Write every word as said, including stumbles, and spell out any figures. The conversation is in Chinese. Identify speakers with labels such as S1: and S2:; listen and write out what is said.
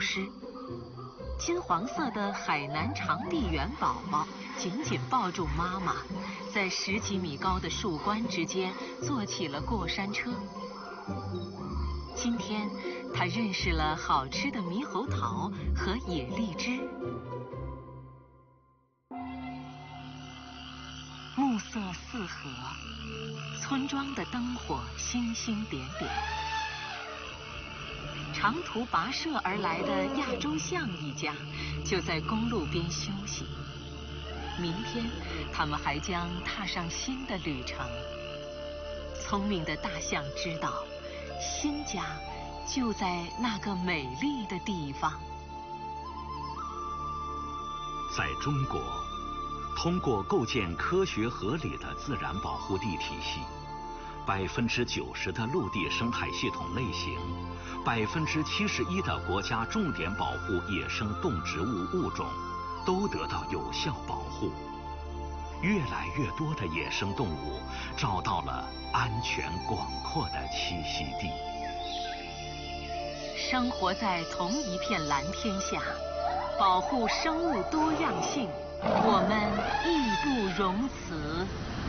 S1: 失。金黄色的海南长臂猿宝宝紧紧抱住妈妈，在十几米高的树冠之间做起了过山车。今天，他认识了好吃的猕猴桃和野荔枝。暮色四合，村庄的灯火星星点点。长途跋涉而来的亚洲象一家就在公路边休息。明天，他们还将踏上新的旅程。聪明的大象知道，新家就在那个美丽的地方。
S2: 在中国，通过构建科学合理的自然保护地体系，百分之九十的陆地生态系统类型，百分之七十一的国家重点保护野生动植物物种都得到有效保护。越来越多的野生动物找到了安全广阔的栖息地。
S1: 生活在同一片蓝天下，保护生物多样性，我们义不容辞。